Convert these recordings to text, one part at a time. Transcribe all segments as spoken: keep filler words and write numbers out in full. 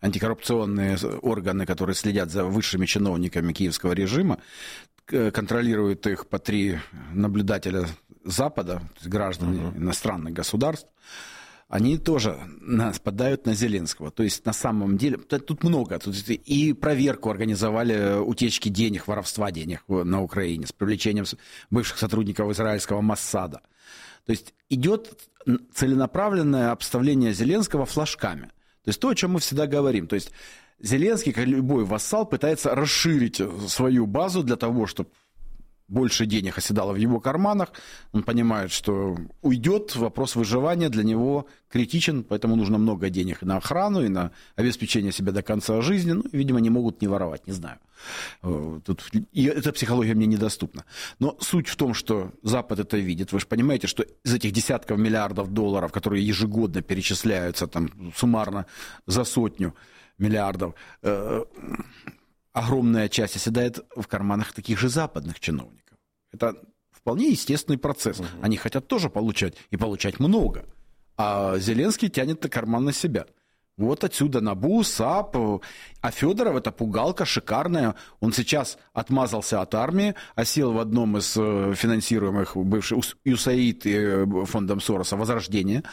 антикоррупционные органы, которые следят за высшими чиновниками киевского режима, контролируют их по три наблюдателя Запада, то есть граждане uh-huh. иностранных государств, они тоже нападают на Зеленского. То есть на самом деле, тут много. Тут и проверку организовали утечки денег, воровства денег на Украине с привлечением бывших сотрудников израильского Моссада. То есть идет целенаправленное обставление Зеленского флажками. То есть то, о чем мы всегда говорим. То есть Зеленский, как любой вассал, пытается расширить свою базу для того, чтобы больше денег оседало в его карманах. Он понимает, что уйдет, вопрос выживания для него критичен, поэтому нужно много денег и на охрану, и на обеспечение себя до конца жизни. Ну, видимо, не могут не воровать, не знаю. Тут, и эта психология мне недоступна. Но суть в том, что Запад это видит. Вы же понимаете, что из этих десятков миллиардов долларов, которые ежегодно перечисляются там, суммарно за сотню миллиардов, э, огромная часть оседает в карманах таких же западных чиновников. Это вполне естественный процесс. Угу. Они хотят тоже получать, и получать много. А Зеленский тянет карман на себя. Вот отсюда НАБУ, САП. А Федоров это пугалка шикарная. Он сейчас отмазался от армии, осел в одном из финансируемых бывших ЮСАИД и фондом Сороса «Возрождение»,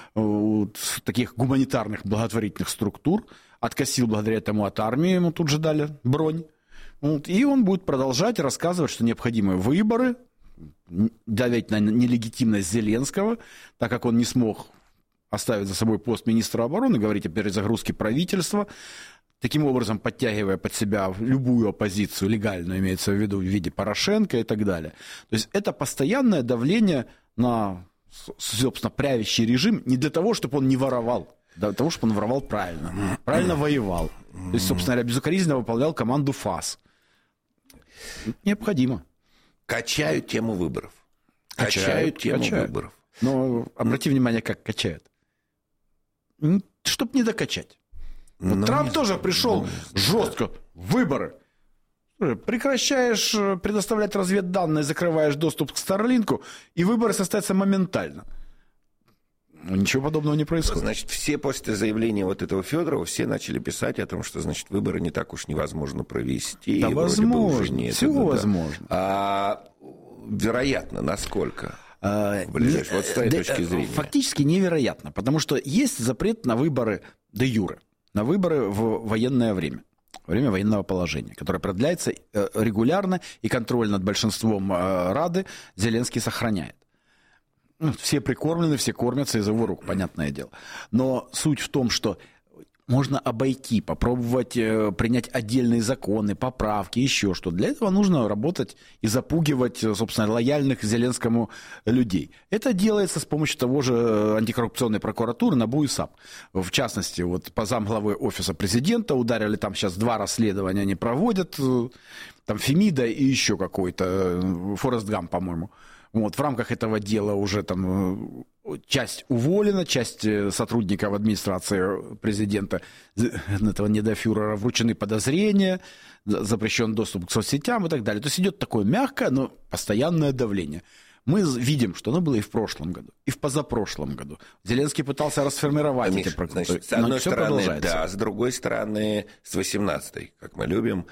таких гуманитарных благотворительных структур, откосил благодаря этому от армии, ему тут же дали бронь. Вот, и он будет продолжать рассказывать, что необходимы выборы, давить на нелегитимность Зеленского, так как он не смог оставить за собой пост министра обороны, говорить о перезагрузке правительства, таким образом подтягивая под себя любую оппозицию, легальную имеется в виду в виде Порошенко и так далее. То есть это постоянное давление на, собственно, правящий режим не для того, чтобы он не воровал, для того, чтобы он воровал правильно, правильно воевал. То есть, собственно говоря, безукоризненно выполнял команду ФАС. Необходимо. Качают тему выборов. Качают, Качают тему качают. выборов. Но обрати внимание, как качают. Чтоб не докачать. Вот ну, Трамп тоже пришел ну, жестко. Выборы. Прекращаешь предоставлять разведданные, закрываешь доступ к Старлинку, и выборы состоятся моментально. Ничего подобного не происходит. Значит, все после заявления вот этого Федорова, все начали писать о том, что, значит, выборы не так уж невозможно провести. Да, возможно, все да, возможно. А, вероятно, насколько? А, не, вот с твоей да, точки зрения. Фактически невероятно, потому что есть запрет на выборы де юре, на выборы в военное время. Время военного положения, которое продляется регулярно, и контроль над большинством Рады Зеленский сохраняет. Все прикормлены, все кормятся из его рук, понятное дело. Но суть в том, что можно обойти, попробовать принять отдельные законы, поправки, еще что. Для этого нужно работать и запугивать, собственно, лояльных Зеленскому людей. Это делается с помощью того же антикоррупционной прокуратуры НАБУ и САП. В частности, вот по замглавы офиса президента ударили, там сейчас два расследования они проводят, там Фемида и еще какой-то, Форест Гамп, по-моему. Вот, в рамках этого дела уже там часть уволена, часть сотрудников администрации президента, этого недофюрера, вручены подозрения, запрещен доступ к соцсетям и так далее. То есть идет такое мягкое, но постоянное давление. Мы видим, что оно было и в прошлом году, и в позапрошлом году. Зеленский пытался расформировать Миш, эти процессы, значит, с одной но все стороны, продолжается. Да, с другой стороны, с восемнадцатой, как мы любим,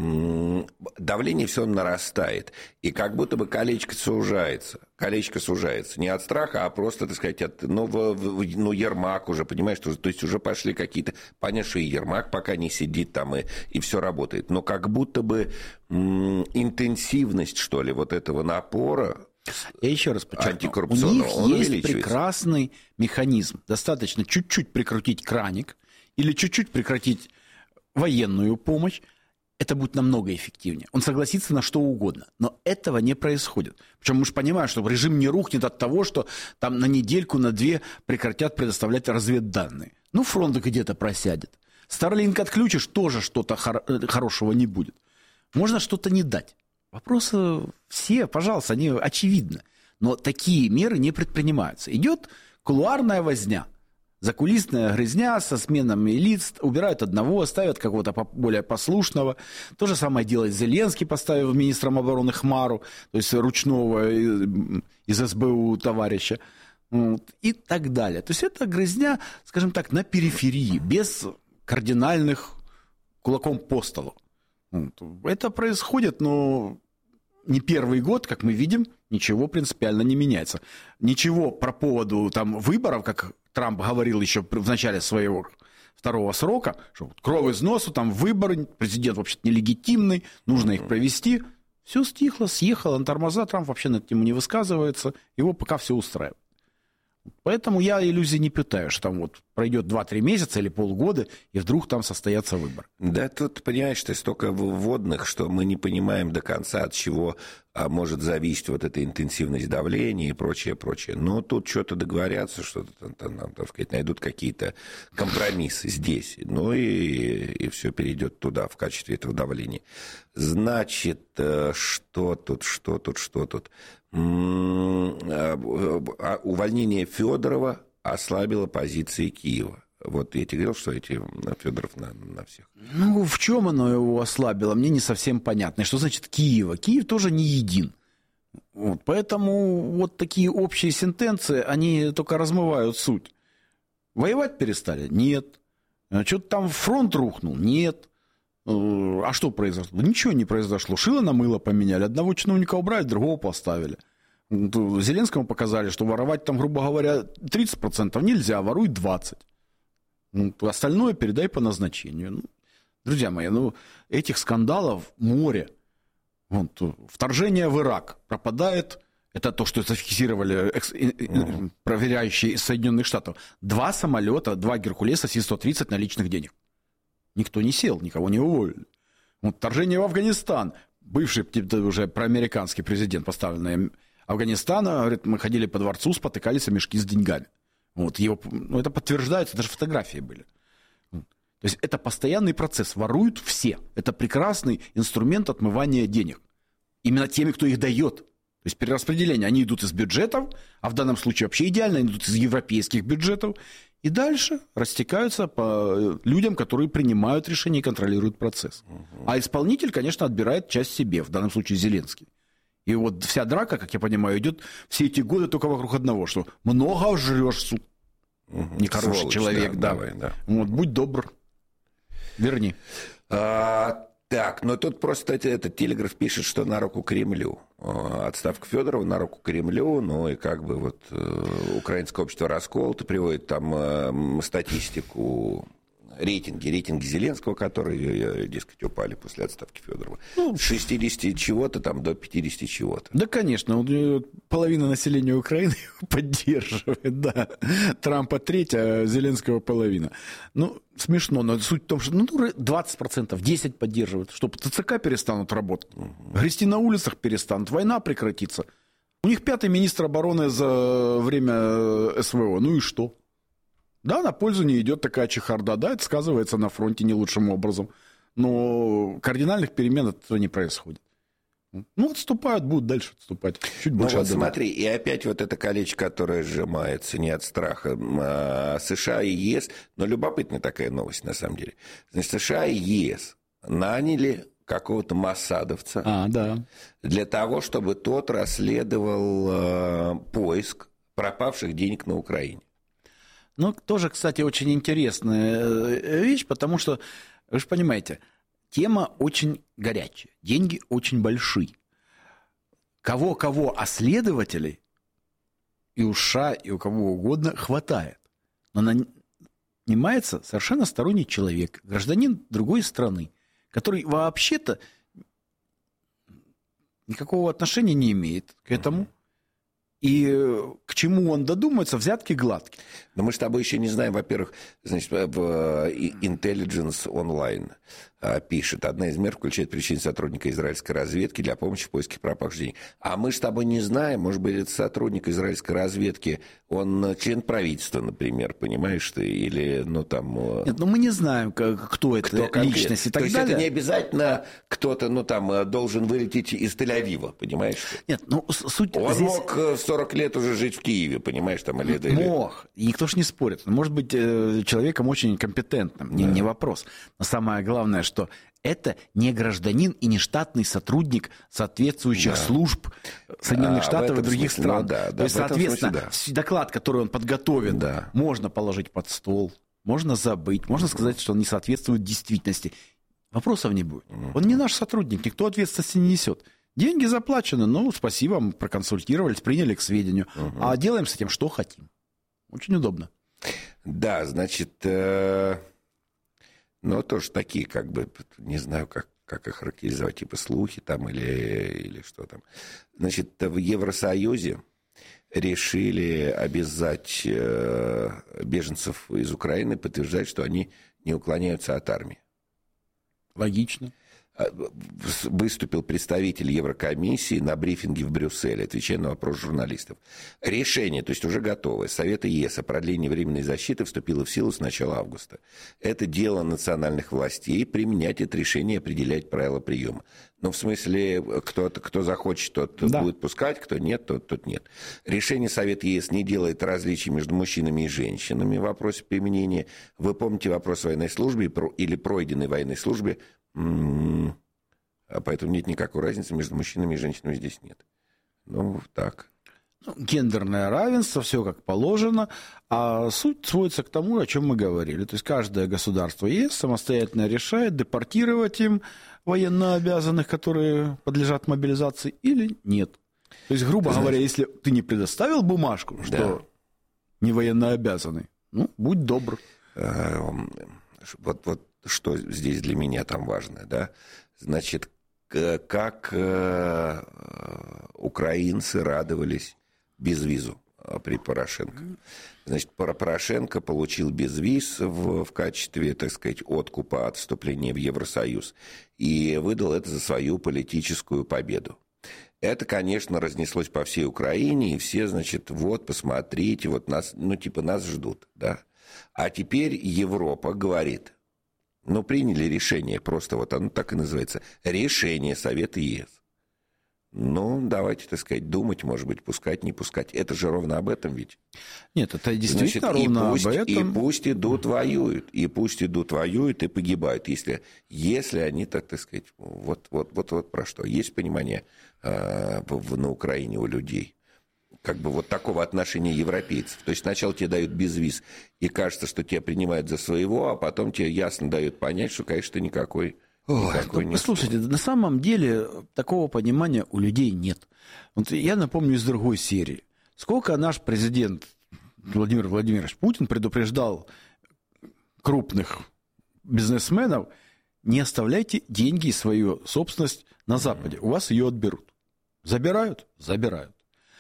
давление все нарастает, и как будто бы колечко сужается, колечко сужается, не от страха, а просто, так сказать, от, ну, в, в, ну Ермак уже, понимаешь, что, то есть уже пошли какие-то, понятно, что и Ермак пока не сидит там, и, и все работает, но как будто бы м, интенсивность, что ли, вот этого напора, я еще раз подчеркну, у них есть прекрасный механизм, достаточно чуть-чуть прикрутить краник или чуть-чуть прекратить военную помощь, это будет намного эффективнее. Он согласится на что угодно. Но этого не происходит. Причем мы же понимаем, что режим не рухнет от того, что там на недельку, на две прекратят предоставлять разведданные. Ну, фронт где-то просядет. Старлинк отключишь, тоже что-то хор- хорошего не будет. Можно что-то не дать. Вопросы все, пожалуйста, они очевидны. Но такие меры не предпринимаются. Идет кулуарная возня. Закулисная грязня со сменами лиц, убирают одного, ставят какого-то более послушного. То же самое делает Зеленский, поставив министром обороны Хмару, то есть ручного из эс бэ у товарища, и так далее. То есть это грязня, скажем так, на периферии, без кардинальных кулаком по столу. Это происходит, но не первый год, как мы видим, ничего принципиально не меняется. Ничего про поводу там, выборов, как Трамп говорил еще в начале своего второго срока, что кровь из носу, там выборы, президент вообще-то нелегитимный, нужно их провести. Все стихло, съехало на тормоза, Трамп вообще на эту тему не высказывается, его пока все устраивает. Поэтому я иллюзий не питаю, что там вот пройдет два-три месяца или полгода, и вдруг там состоятся выборы. Да тут, понимаешь, ты столько вводных, что мы не понимаем до конца, от чего а, может зависеть вот эта интенсивность давления и прочее, прочее. Но тут что-то договорятся, что-то там, там, так сказать, найдут какие-то компромиссы здесь. Ну и, и все перейдет туда в качестве этого давления. Значит, что тут, что тут, что тут? Увольнение Федорова ослабило позиции Киева. Вот я тебе говорил, что эти Федоров на, на всех. Ну, в чем оно его ослабило, мне не совсем понятно. И что значит Киева? Киев тоже не един. Вот, поэтому вот такие общие сентенции, они только размывают суть. Воевать перестали? Нет. Что-то там фронт рухнул? Нет. А что произошло? Ничего не произошло. Шило на мыло поменяли. Одного чиновника убрали, другого поставили. Зеленскому показали, что воровать там, грубо говоря, тридцать процентов нельзя, воруй двадцать процентов. Ну, остальное передай по назначению. Ну, друзья мои, ну, этих скандалов море. Вот, вторжение в Ирак пропадает. Это то, что зафиксировали экс... uh-huh. проверяющие из Соединенных Штатов. Два самолета, два Геркулеса Си сто тридцать на личных денег. Никто не сел, никого не уволили. Вот, вторжение в Афганистан. Бывший уже проамериканский президент, поставленный Афганистана, говорит, мы ходили по дворцу, спотыкались о мешки с деньгами. Вот, его, ну, это подтверждается, даже фотографии были. Вот. То есть это постоянный процесс. Воруют все. Это прекрасный инструмент отмывания денег. Именно теми, кто их дает. То есть перераспределение. Они идут из бюджетов, а в данном случае вообще идеально, они идут из европейских бюджетов. И дальше растекаются по людям, которые принимают решения и контролируют процесс. Угу. А исполнитель, конечно, отбирает часть себе, в данном случае Зеленский. И вот вся драка, как я понимаю, идет все эти годы только вокруг одного, что много жрешь, суд. Угу. Нехороший Сволочь, человек, да. да. Давай, да. Вот, будь добр, верни. А... Так, но тут просто этот Телеграф пишет, что на руку Кремлю. Отставка Федорова на руку Кремлю, ну и как бы вот украинское общество расколото, приводит там статистику, рейтинги, рейтинги Зеленского, которые, дескать, упали после отставки Федорова. Ну, с шестидесяти чего-то там до пятидесяти чего-то. Да, конечно, половина населения Украины поддерживает, да. Трампа треть, а Зеленского половина. Ну, смешно, но суть в том, что ну, двадцать процентов, десять процентов поддерживают, что ТЦК перестанут работать, угу. грести на улицах перестанут, война прекратится. У них пятый министр обороны за время СВО, ну и что? Да, на пользу не идет такая чехарда, да, это сказывается на фронте не лучшим образом, но кардинальных перемен этого не происходит. Ну, отступают, будут дальше отступать. Чуть больше ну, вот смотри, и опять вот это колечко, которое сжимается не от страха. США и ЕС, но любопытная такая новость на самом деле. Значит, США и ЕС наняли какого-то моссадовца а, да. для того, чтобы тот расследовал э, поиск пропавших денег на Украине. Ну, тоже, кстати, очень интересная вещь, потому что, вы же понимаете, тема очень горячая, деньги очень большие. Кого-кого, а следователей и у США, и у кого угодно хватает. Но нанимается совершенно сторонний человек, гражданин другой страны, который вообще-то никакого отношения не имеет к этому. И к чему он додумается, взятки гладкие. Но мы с тобой еще не знаем, во-первых, значит, в Intelligence Online пишет, одна из мер включает привлечение сотрудника израильской разведки для помощи в поиске пропавших денег. А мы с тобой не знаем, может быть, этот сотрудник израильской разведки, он член правительства, например, понимаешь ты, или, ну, там... Нет, ну, мы не знаем, кто это, кто личность и так далее. То есть это не обязательно кто-то, ну, там, должен вылететь из Тель-Авива, понимаешь? Нет, ну, суть... Он здесь... мог сорок лет уже жить в Киеве, понимаешь, там, или... Мог, и никто ж не спорит. Может быть, человеком очень компетентным, не, да. не вопрос. Но самое главное, что это не гражданин и не штатный сотрудник соответствующих да. служб Соединенных а, Штатов и других смысле, стран. Ну, да, да, То есть, соответственно, смысле, да. доклад, который он подготовит, да. можно положить под стол. можно забыть, можно сказать, что он не соответствует действительности. Вопросов не будет. Он не наш сотрудник, никто ответственности не несет. Деньги заплачены, ну, спасибо, мы проконсультировались, приняли к сведению. Угу. А делаем с этим, что хотим. Очень удобно. Да, значит, э, ну, тоже такие, как бы, не знаю, как, как их характеризовать, типа слухи там или, или что там. Значит, в Евросоюзе решили обязать э, беженцев из Украины подтверждать, что они не уклоняются от армии. Логично. Выступил представитель Еврокомиссии на брифинге в Брюсселе, отвечая на вопрос журналистов. Решение, то есть уже готовое, Совета ЕС о продлении временной защиты вступило в силу с начала августа. Это дело национальных властей применять это решение, определять правила приема. Ну, в смысле, кто-то, кто захочет, тот да. будет пускать, кто нет, тот, тот нет. Решение Совета ЕС не делает различий между мужчинами и женщинами в вопросе применения. Вы помните вопрос о военной службе или пройденной военной службе? А поэтому нет никакой разницы между мужчинами и женщинами здесь нет. Ну, так. Ну, гендерное равенство, все как положено, а суть сводится к тому, о чем мы говорили. То есть каждое государство ЕС самостоятельно решает, депортировать им военнообязанных, которые подлежат мобилизации, или нет. То есть, грубо ты говоря, знаешь, если ты не предоставил бумажку, что да. не военнообязанный, ну, будь добр. Вот, вот что здесь для меня там важно, да? Значит, как э, украинцы радовались безвизу при Порошенко. Значит, Порошенко получил безвиз в, в качестве, так сказать, откупа от вступления в Евросоюз и выдал это за свою политическую победу. Это, конечно, разнеслось по всей Украине, и все, значит, вот, посмотрите, вот нас, ну, типа, нас ждут, да. А теперь Европа говорит... Ну, приняли решение, просто вот оно так и называется, решение Совета ЕС. Ну, давайте, так сказать, думать, может быть, пускать, не пускать. Это же ровно об этом ведь. Нет, это действительно Значит, ровно и пусть, об этом. И пусть идут воюют, и пусть идут воюют и погибают, если, если они, так, так сказать, вот, вот, вот, вот про что. Есть понимание э, в, на Украине у людей. Как бы вот такого отношения европейцев. То есть сначала тебе дают безвиз, и кажется, что тебя принимают за своего, а потом тебе ясно дают понять, что, конечно, никакой, никакой Ой, нет. Слушайте, на самом деле такого понимания у людей нет. Вот я напомню из другой серии. Сколько наш президент Владимир Владимирович Путин предупреждал крупных бизнесменов: не оставляйте деньги и свою собственность на Западе, у вас ее отберут. Забирают? Забирают.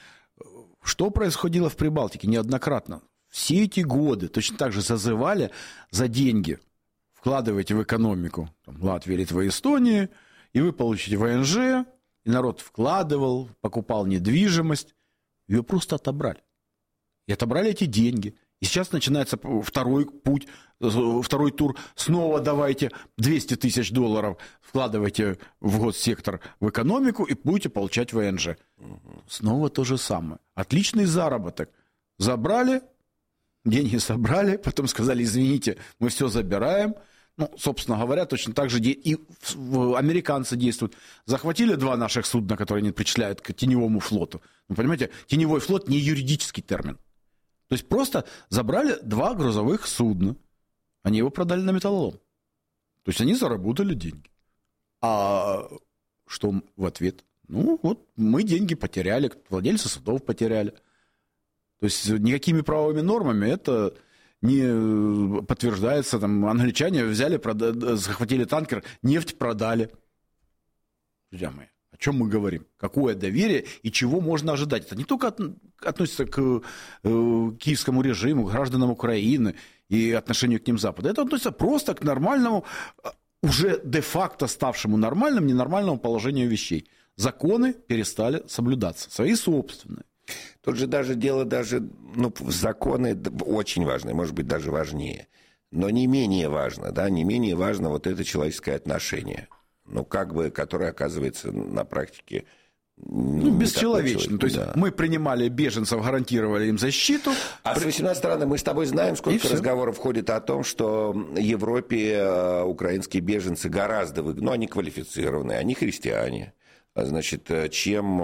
Что происходило в Прибалтике неоднократно? Все эти годы точно так же зазывали за деньги. Вкладывайте в экономику там, Латвии, Литвы, Эстонии, и вы получите ВНЖ, и народ вкладывал, покупал недвижимость. Ее просто отобрали. И отобрали эти деньги. И сейчас начинается второй путь, второй тур. Снова давайте двести тысяч долларов, вкладывайте в госсектор в экономику и будете получать ВНЖ. Снова то же самое. Отличный заработок. Забрали, деньги собрали, потом сказали: извините, мы все забираем. Ну, собственно говоря, точно так же и американцы действуют. Захватили два наших судна, которые они причисляют к теневому флоту. Вы понимаете, теневой флот не юридический термин. То есть просто забрали два грузовых судна. Они его продали на металлолом. То есть они заработали деньги. А что в ответ? Ну, вот мы деньги потеряли, владельцы судов потеряли. То есть никакими правовыми нормами это не подтверждается. Там, англичане взяли, прода- захватили танкер, нефть продали. Друзья мои, о чем мы говорим? Какое доверие и чего можно ожидать? Это не только от, относится к э, киевскому режиму, к гражданам Украины и отношению к ним Запада. Это относится просто к нормальному, уже де-факто ставшему нормальным, ненормальному положению вещей. Законы перестали соблюдаться, свои собственные. Тут же даже дело даже, ну, законы очень важны, может быть, даже важнее. Но не менее важно, да, не менее важно вот это человеческое отношение. Ну, как бы, которое оказывается на практике... Ну, бесчеловечно. То есть да. Мы принимали беженцев, гарантировали им защиту. А с восемнадцатой стороны мы с тобой знаем, сколько разговоров ходит о том, что в Европе украинские беженцы гораздо... Ну, они квалифицированные, они христиане. значит, чем,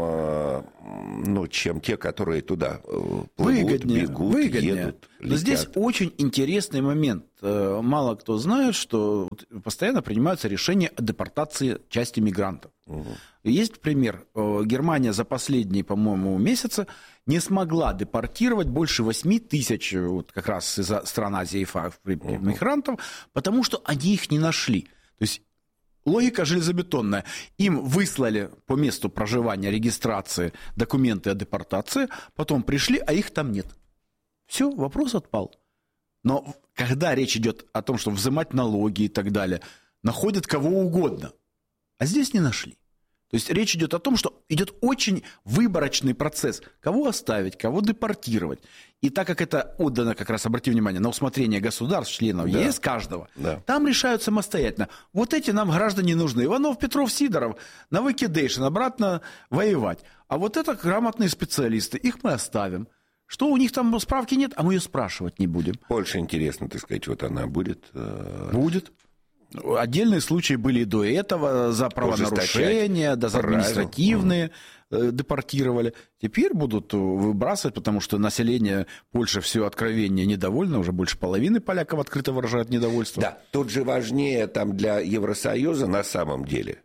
ну, чем те, которые туда плывут, выгоднее, бегут, выгоднее. едут, летят. Но здесь очень интересный момент. Мало кто знает, что постоянно принимаются решения о депортации части мигрантов. Угу. Есть пример. Германия за последние, по-моему, месяцы не смогла депортировать больше восемь тысяч вот как раз из стран Азии и Африки угу. мигрантов, потому что они их не нашли. То есть логика железобетонная. Им выслали по месту проживания, регистрации документы о депортации, потом пришли, а их там нет. Все, вопрос отпал. Но когда речь идет о том, что взимать налоги и так далее, находят кого угодно, а здесь не нашли. То есть речь идет о том, что идет очень выборочный процесс. Кого оставить, кого депортировать. И так как это отдано, как раз обрати внимание, на усмотрение государств, членов да. ЕС каждого, да. там решают самостоятельно. Вот эти нам граждане нужны. Иванов, Петров, Сидоров на выкидейшн обратно воевать. А вот это грамотные специалисты, их мы оставим. Что у них там справки нет, а мы ее спрашивать не будем. Польша, интересно, так сказать, вот она будет? Будет. Отдельные случаи были и до этого за правонарушения, да, за административные mm. депортировали. Теперь будут выбрасывать, потому что население Польши все откровеннее недовольно, уже больше половины поляков открыто выражают недовольство. Да, тут же важнее там для Евросоюза на самом деле,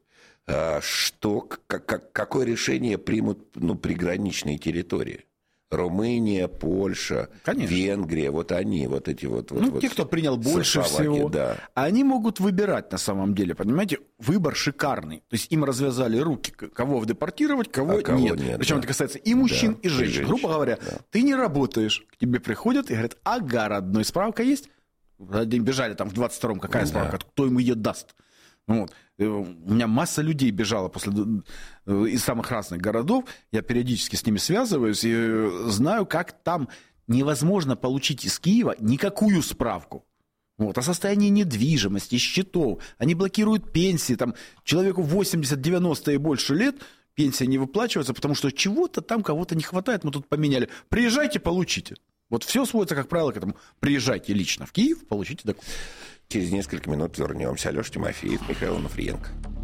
что, как, какое решение примут ну, приграничные территории. Румыния, Польша, Конечно. Венгрия, вот они, вот эти вот... Ну, вот, те, кто принял больше всего, да. они могут выбирать на самом деле, понимаете, выбор шикарный. То есть им развязали руки, кого депортировать, кого, а кого нет. нет. Причем да. это касается и мужчин, да, и женщин. И женщин. Грубо говоря, да. ты не работаешь, к тебе приходят и говорят, ага, родной, справка есть? Бежали там в двадцать втором, какая да. справка, кто ему ее даст? Вот. У меня масса людей бежала после, из самых разных городов. Я периодически с ними связываюсь и знаю, как там невозможно получить из Киева никакую справку. Вот, о состоянии недвижимости, счетов. Они блокируют пенсии. Там, человеку восемьдесят-девяносто и больше лет пенсия не выплачивается, потому что чего-то там кого-то не хватает. Мы тут поменяли. Приезжайте, получите. Вот все сводится, как правило, к этому. Приезжайте лично в Киев, получите документ. Через несколько минут вернемся. Алеша Тимофеев, Михаил Онуфриенко.